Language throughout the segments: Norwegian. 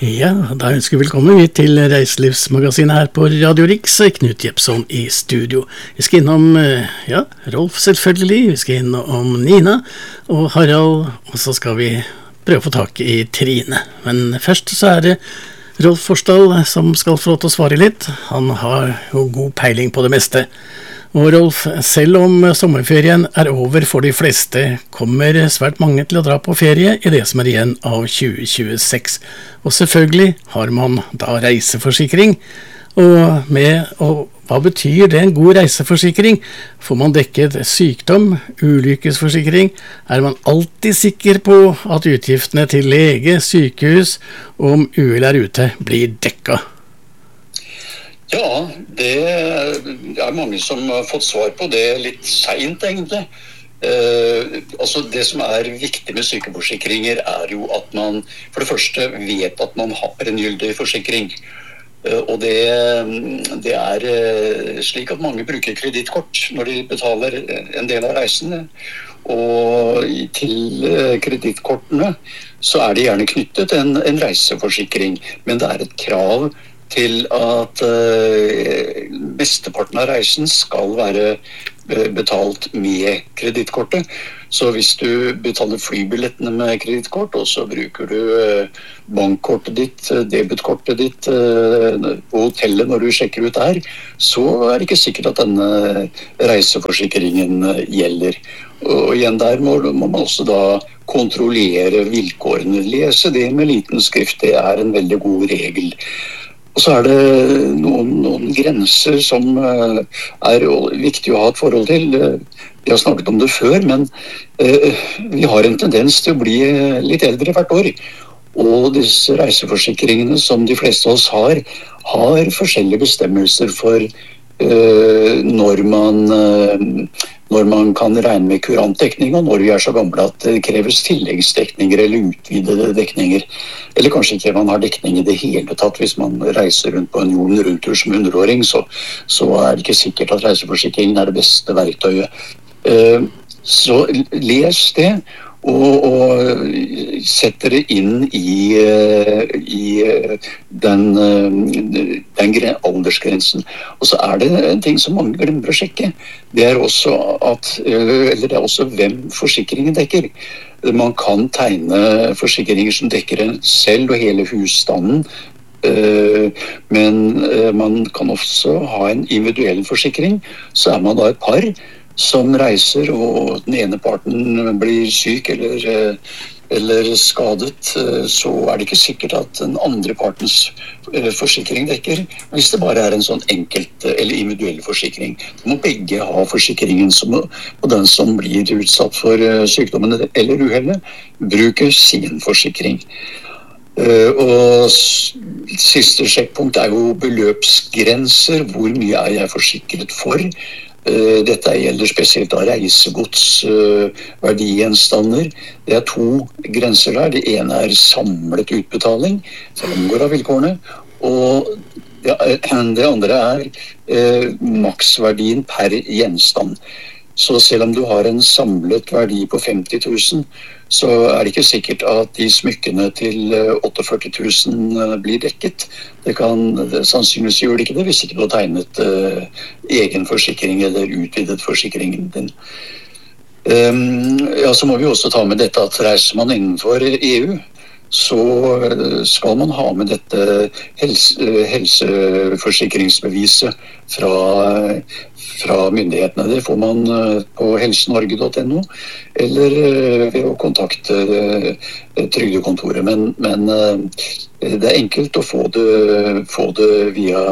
Ja, da ønsker vi velkommen til Reiselivsmagasinet her på Radio Rix, Knut Jepson i studio. Vi skal innom, Rolf selvfølgelig, vi skal innom Nina og Harald, og så skal vi prøve å få tak i Trine. Men først så det Rolf Forsdal som skal få lov til å svare litt. Han har jo god peiling på det meste. Og Rolf, selv om sommerferien over for de fleste, kommer svært mange til å dra på ferie i det som igjen av 2026. Og selvfølgelig har man da reiseforsikring. Og hva betyr det en god reiseforsikring? Får man dekket sykdom, ulykkesforsikring? Man alltid sikker på at utgiftene til lege, sykehus og om uhell ute blir dekket? Ja, det mange som har fått svar på det litt sent egentlig. Altså det som viktig med sykeforsikringer jo at man for det første vet at man har en gyldig forsikring. Og det slik at mange bruker kredittkort når de betaler en del av reisene. Og til kredittkortene så det gjerne knyttet en reiseforsikring, men det et krav til at mesteparten av reisen skal være betalt med kredittkortet. Så hvis du betaler flybillettene med kredittkort, og så bruker du bankkortet ditt, debitkortet ditt på hotellet når du sjekker ut der, så det ikke sikkert at denne reiseforsikringen gjelder. Og igjen der må man også da kontrollere vilkårene. Lese det med liten skrift, det en veldig god regel. Og så det noen grenser som viktig å ha et forhold til. Vi har snakket om det før, men vi har en tendens til å bli litt eldre hvert år. Og disse reiseforsikringene som de fleste av oss har forskjellige bestemmelser for når man kan regne med kurantdekning, og når vi så gamle at det kreves tilleggsdekninger eller utvidede dekninger. Eller kanskje ikke man har dekning i det hele tatt. Hvis man reiser rundt på en jorden rundtur som 100-åring, så det ikke sikkert at reiseforsikringen det beste verktøyet. Så les det, og setter det inn i den aldersgrensen. Og så det en ting som mange glemmer å sjekke. Det også også hvem forsikringen dekker. Man kan tegne forsikringer som dekker en selv og hele husstanden, men man kan også ha en individuell forsikring. Så man da et par som reiser, og den ene parten blir syk eller skadet, så det ikke sikkert at den andre partens forsikring dekker, hvis det bare en sånn enkelt eller individuell forsikring. Da må begge ha forsikringen, og den som blir utsatt for sykdommen eller uhellet, bruker sin forsikring. Og siste sjekkpunkt jo beløpsgrenser. Hvor mye jeg forsikret for? Dette gjelder spesielt av reisegods, verdigjenstander. Det to grenser der. Det ene samlet utbetaling, fremgår av vilkårene. Og det andre maksverdien per gjenstand. Så selv om du har en samlet verdi på 50 000, så det ikke sikkert at de smykkene til 48 000 blir dekket. Sannsynligvis gjør det ikke det, hvis ikke du har tegnet egen forsikring eller utvidet forsikringen din. Så må vi også ta med dette at reiser man innenfor EU, så skal man ha med dette helseforsikringsbeviset fra myndighetene. Det får man på helsenorge.no, eller ved å kontakte trygdekontoret. Men det enkelt å få det via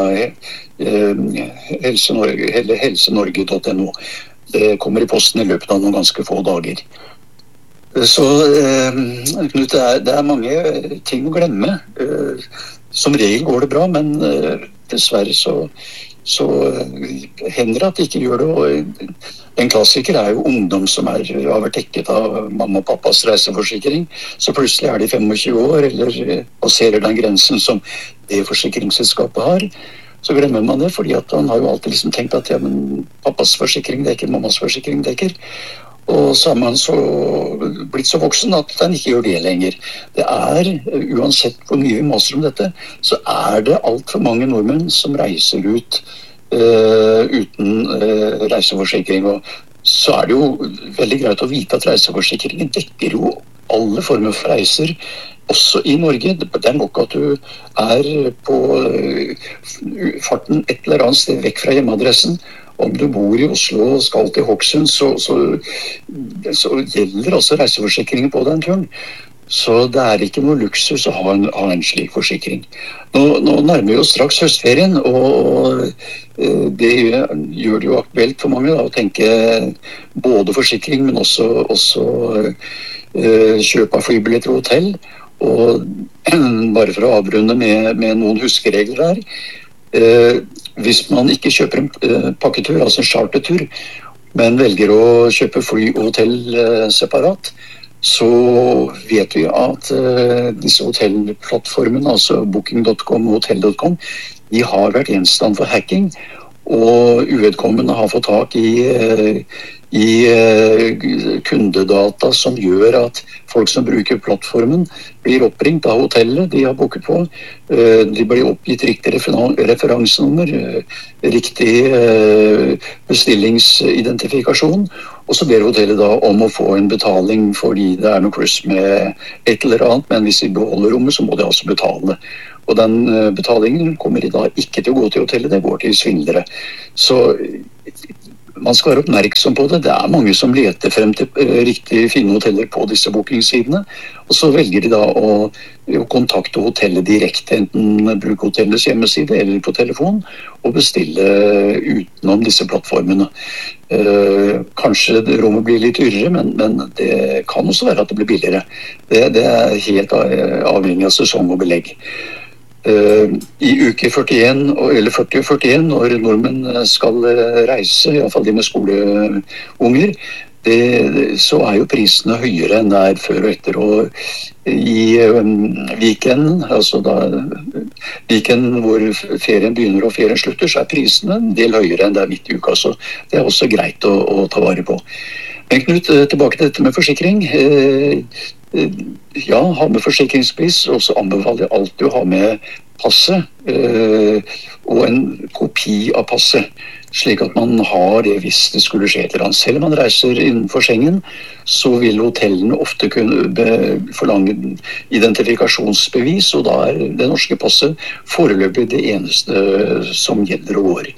helsenorge.no. Det kommer i posten i løpet av noen ganske få dager. Så Knut, det mange ting å glemme. Som regel går det bra, men dessverre så hender det at de ikke gjør det. Og en klassiker jo ungdom som har vært dekket av mamma og pappas reiseforsikring. Så plutselig de 25 år, eller passerer den grensen som det forsikringsselskapet har. Så glemmer man det, fordi at han har jo alltid tenkt at men pappas forsikring dekker, mammas forsikring dekker. Og så man så blitt så voksen at den ikke gjør det lenger. Det uansett hvor mye vi maser om dette, så det alt for mange nordmenn som reiser ut uten reiseforsikring. Og så det jo veldig greit å vite at reiseforsikringen dekker jo alle former for reiser, også i Norge. Det nok at du på farten et eller annet sted vekk fra hjemmeadressen. Om du bor i Oslo og skal til Hokksund, så gjelder også reiseforsikringen på den turen. Så det ikke noe luksus å ha en slik forsikring. Nå nærmer vi oss straks høstferien, og det gjør det jo aktuelt for mange da, å tenke både forsikring, men også kjøp av flybilletter og hotell. Og bare for å avrunde med noen huskeregler her, hvis man ikke kjøper en pakketur, altså en chartertur, men velger å kjøpe fly og hotell separat, så vet vi at disse hotellplattformene, altså Booking.com og Hotel.com, de har vært gjenstand for hacking, og uvedkommende har fått tak i kundedata som gjør at folk som bruker plattformen blir oppringt av hotellet de har booket på. De blir oppgitt riktig referansenummer, riktig bestillingsidentifikasjon, og så ber hotellet da om å få en betaling fordi det noe kluss med et eller annet, men hvis de beholder rommet så må de altså betale. Og den betalingen kommer da ikke til å gå til hotellet, det går til svindlere. Så man skal være oppmerksom på det. Det mange som leter frem til riktig fine hoteller på disse bookingsidene, og så velger de da å kontakte hotellet direkte, enten bruke hotellets hjemmeside eller på telefon, og bestille utenom disse plattformene. Kanskje rommet blir litt dyrere, men det kan også være at det blir billigere. Det helt avhengig av sesong og belegg. I uke 41 eller 40 og 41 når nordmenn skal reise, i hvert fall de med skoleunger, så jo prisene høyere enn det før og etter. Og i weekenden, altså da weekenden hvor ferien begynner og ferien slutter, så prisene en del høyere enn det midt i uka, så det også greit å ta vare på. Men Knut, tilbake til dette med forsikring. Ja, ha med forsikringsbevis, og så anbefaler jeg alltid å ha med passet og en kopi av passet, slik at man har det hvis det skulle skje et eller annet. Selv om man reiser innenfor Schengen, så vil hotellene ofte kunne forlange identifikasjonsbevis, og da det norske passet foreløpig det eneste som gjelder og går.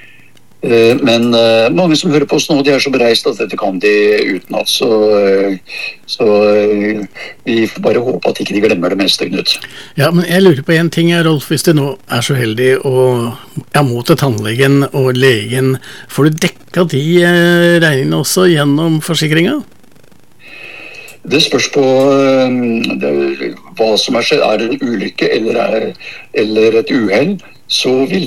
Men mange som hører på oss nå, de så bereist at dette kan de utenat, så vi får bare håpe at ikke de glemmer det meste, Knut. Ja, men jeg lurer på en ting, Rolf, hvis du nå så heldig og må til tannlegen og legen, får du dekket de regningene også gjennom forsikringen? Det spørs på hva som skjedd. Det en ulykke eller et uheld, så vil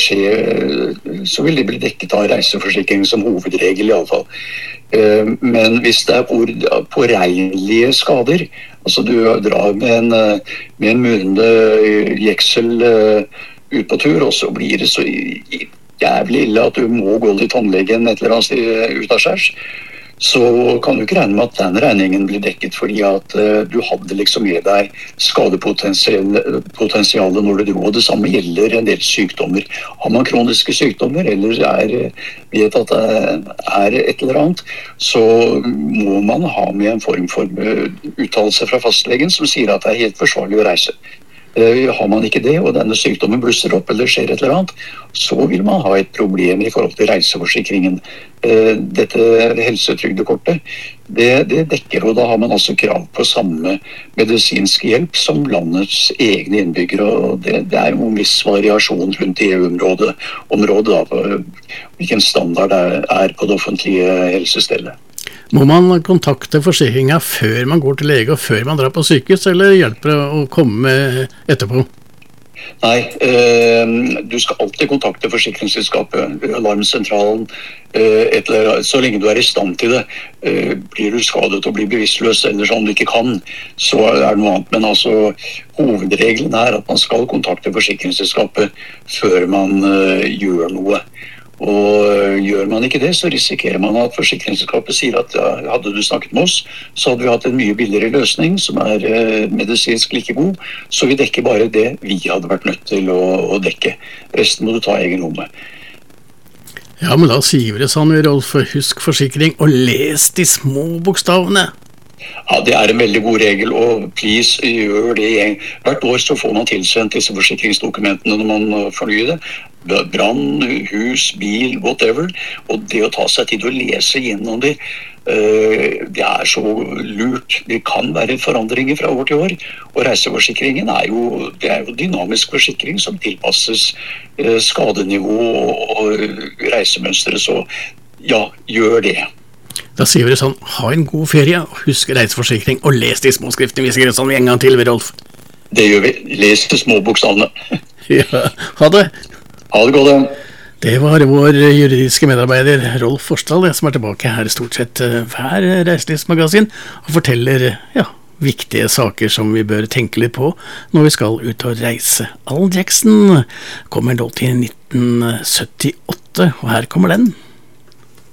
det bli dekket av reiseforsikring som hovedregel i alle fall. Men hvis det påregnelige skader, altså du drar med en murende jeksel ut på tur, og så blir det så jævlig ille at du må gå til tannlegen et eller annet sted ut av skjærs, så kan du ikke regne med at den regningen blir dekket fordi at du hadde liksom med deg skadepotensialet når du dro, og det samme gjelder en del sykdommer. Har man kroniske sykdommer eller vet at det et eller annet, så må man ha med en form for uttalelse fra fastlegen som sier at det helt forsvarlig å reise. Har man ikke det, og denne sykdommen blusser opp eller skjer et eller annet, så vil man ha et problem i forhold til reiseforsikringen. Dette helsetrygdekortet, det dekker, og da har man også krav på samme medisinsk hjelp som landets egne innbyggere, og det jo en viss variasjon rundt i EU-området da, på hvilken standard det på det offentlige helsestellet. Må man kontakte forsikringen før man går til lege og før man drar på sykehus, eller hjelper det å komme etterpå? Nei, du skal alltid kontakte forsikringsselskapet, alarmsentralen, så lenge du i stand til det. Blir du skadet og blir bevisstløs, eller sånn du ikke kan, så det noe annet. Men altså, hovedregelen at man skal kontakte forsikringsselskapet før man gjør noe. Og gjør man ikke det, så risikerer man at forsikringsselskapet sier at ja, hadde du snakket med oss, så hadde vi hatt en mye billigere løsning som medisinsk like god, så vi dekker bare det vi hadde vært nødt til å dekke. Resten må du ta egen lomme. Ja, men da sier det sånn, Rolf, husk forsikring og les de små bokstavene. Ja, det en veldig god regel, og please gjør det. Hvert år så får man tilsendt disse forsikringsdokumentene når man fornyer det. Brann, hus, bil, whatever. Og det å ta seg tid å lese gjennom det, det så lurt. Det kan være forandringer fra år til år. Og reiseforsikringen jo dynamisk forsikring som tilpasses skadenivå og reisemønstre. Så ja, gjør det. Da sier vi det sånn, ha en god ferie, husk reiseforsikring, og les de små skriftene. Vi sier det sånn en gang til, Rolf. Det gjør vi. Les de små bokstavene. Ja, ha det. Ha det godt, ja. Det var vår juridiske medarbeider, Rolf Forsdal, som tilbake her stort sett hver reiselivsmagasin, og forteller, ja, viktige saker som vi bør tenke litt på når vi skal ut og reise. Al Jackson kommer nå til 1978, og her kommer den.